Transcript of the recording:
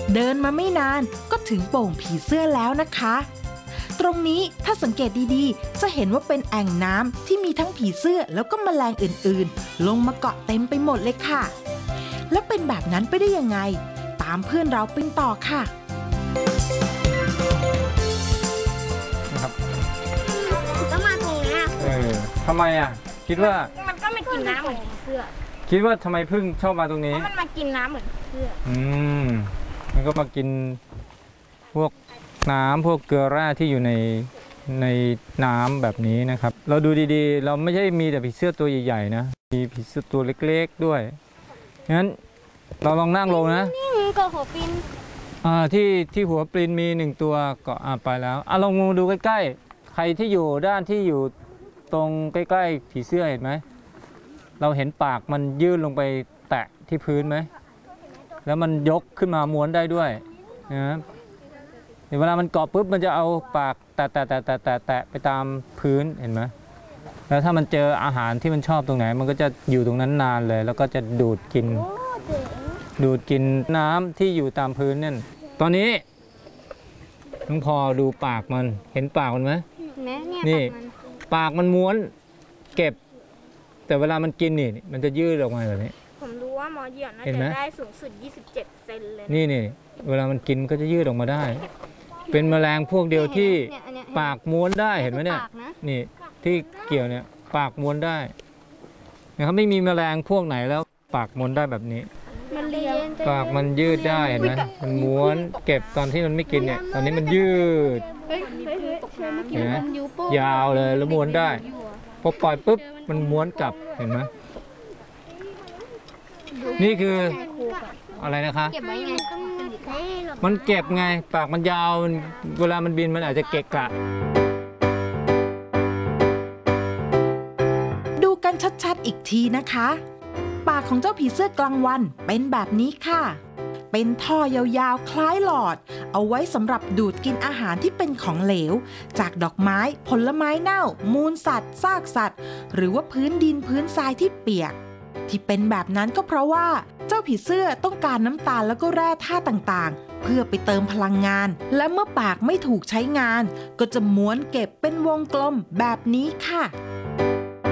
เดินมาไม่นานก็ถึงโป่งผีเสื้อแล้วนะคะตรงนี้ถ้าสังเกตดีๆจะเห็นว่าเป็นแอ่งน้ำที่มีทั้งผีเสื้อแล้วก็แมลงอื่นๆลงมาเกาะเต็มไปหมดเลยค่ะแล้วเป็นแบบนั้นไปได้ยังไงตามเพื่อนเราไปต่อค่ะก็มาตรงนี้ทำไมอ่ะคิดว่ามันก็ไม่กินน้ำเหมือนผีเสื้อคิดว่าทำไมพึ่งชอบมาตรงนี้เพราะมันมากินน้ำเหมือนผีเสื้อมันก็มากินพวกน้ำพวกเกลือแร่ที่อยู่ในน้ำแบบนี้นะครับเราดูดีๆเราไม่ใช่มีแต่ผีเสื้อตัวใหญ่ๆนะมีผีเสื้อตัวเล็กๆด้วยงั้นเราลองนั่งลงนะนี่ก็หัวปลินที่หัวปลินมี1ตัวก็ไปแล้วลองมองดูใกล้ๆใครที่อยู่ด้านที่อยู่ตรงใกล้ๆผีเสื้อเห็นไหมเราเห็นปากมันยื่นลงไปแตะที่พื้นไหมแล้วมันยกขึ้นมาม้วนได้ด้วยนะเวลามันเกาะปุ๊บมันจะเอาปากแตะไปตามพื้นเห็นไหมแล้วถ้ามันเจออาหารที่มันชอบตรงไหนมันก็จะอยู่ตรงนั้นนานเลยแล้วก็จะดูดกินน้ำที่อยู่ตามพื้นนั่นตอนนี้น้องพอดูปากมันเห็นปากมันไหมนี่ปากมันม้วนเก็บแต่เวลามันกินนี่มันจะยืดออกมาแบบนี้ผมรู้ว่าหมอเหยี่ยวน่าจะได้สูงสุด27 เซนเลยนี่เวลามันกินมันก็จะยืดออกมาได้เป็นแมลงพวกเดียวที่ปากม้วนได้เห็นไหมเนี่ยนี่ที่เกี่ยวเนี่ยปากม้วนได้นะครับไม่มีแมลงพวกไหนแล้วปากม้วนได้แบบนี้ปากมันยืดได้เห็นไหมมันม้วนเก็บตอนที่มันไม่กินเนี่ยตอนนี้มันยืดเห็นไหมยาวเลยแล้วม้วนได้พอปล่อยปุ๊บมันม้วนกลับเห็นไหมนี่คืออะไรนะคะเก็บไว้ไงมันเก็บไงปากมันยาวเวลามันบินมันอาจจะเกะกะดูกันชัดๆอีกทีนะคะปากของเจ้าผีเสื้อกลางวันเป็นแบบนี้ค่ะเป็นท่อยาวๆคล้ายหลอดเอาไว้สำหรับดูดกินอาหารที่เป็นของเหลวจากดอกไม้ผลไม้เน่ามูลสัตว์ซากสัตว์หรือว่าพื้นดินพื้นทรายที่เปียกที่เป็นแบบนั้นก็เพราะว่าเจ้าผีเสื้อต้องการน้ำตาลแล้วก็แร่ธาตุต่างๆเพื่อไปเติมพลังงานและเมื่อปากไม่ถูกใช้งานก็จะม้วนเก็บเป็นวงกลมแบบนี้ค่ะ